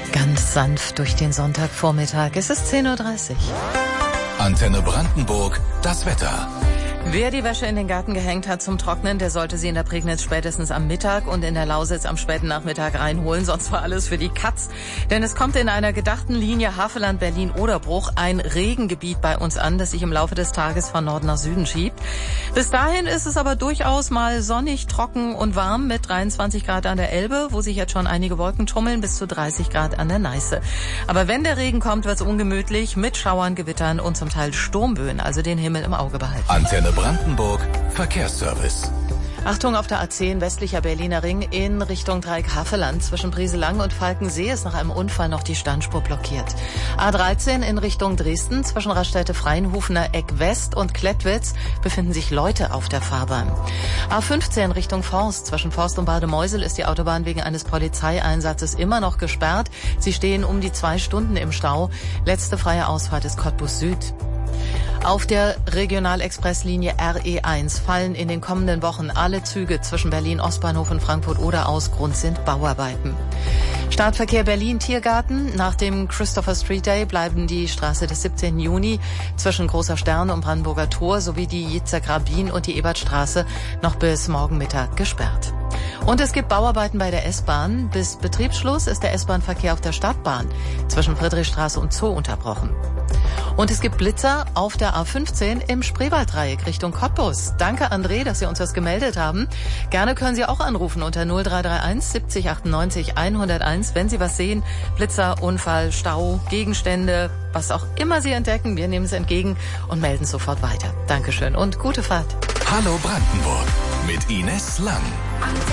Ganz sanft durch den Sonntagvormittag. Es ist 10:30 Uhr. Antenne Brandenburg, das Wetter. Wer die Wäsche in den Garten gehängt hat zum Trocknen, der sollte sie in der Prignitz spätestens am Mittag und in der Lausitz am späten Nachmittag reinholen. Sonst war alles für die Katz. Denn es kommt in einer gedachten Linie Havelland, Berlin, Oderbruch ein Regengebiet bei uns an, das sich im Laufe des Tages von Norden nach Süden schiebt. Bis dahin ist es aber durchaus mal sonnig, trocken und warm mit 23 Grad an der Elbe, wo sich jetzt schon einige Wolken tummeln, bis zu 30 Grad an der Neiße. Aber wenn der Regen kommt, wird es ungemütlich mit Schauern, Gewittern und zum Teil Sturmböen, also den Himmel im Auge behalten. Antenne Brandenburg, Verkehrsservice. Achtung, auf der A10 westlicher Berliner Ring in Richtung Dreieck Havelland. Zwischen Brieselang und Falkensee ist nach einem Unfall noch die Standspur blockiert. A13 in Richtung Dresden zwischen Raststätte Freienhufener Eck West und Klettwitz befinden sich Leute auf der Fahrbahn. A15 Richtung Forst. Zwischen Forst und Bademeusel ist die Autobahn wegen eines Polizeieinsatzes immer noch gesperrt. Sie stehen um die 2 Stunden im Stau. Letzte freie Ausfahrt ist Cottbus Süd. Auf der Regionalexpresslinie RE1 fallen in den kommenden Wochen alle Züge zwischen Berlin-Ostbahnhof und Frankfurt-Oder aus. Grund sind Bauarbeiten. Startverkehr Berlin-Tiergarten. Nach dem Christopher Street Day bleiben die Straße des 17. Juni zwischen Großer Stern und Brandenburger Tor sowie die Yitzhak Rabin und die Ebertstraße noch bis morgen Mittag gesperrt. Und es gibt Bauarbeiten bei der S-Bahn. Bis Betriebsschluss ist der S-Bahn-Verkehr auf der Stadtbahn zwischen Friedrichstraße und Zoo unterbrochen. Und es gibt Blitzer auf der A15 im Spreewalddreieck Richtung Cottbus. Danke, André, dass Sie uns das gemeldet haben. Gerne können Sie auch anrufen unter 0331 70 98 101, wenn Sie was sehen. Blitzer, Unfall, Stau, Gegenstände, was auch immer Sie entdecken. Wir nehmen es entgegen und melden sofort weiter. Dankeschön und gute Fahrt. Hallo Brandenburg mit Ines Lang.